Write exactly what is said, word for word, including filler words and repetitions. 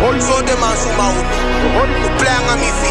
So them and some out. Who playing on me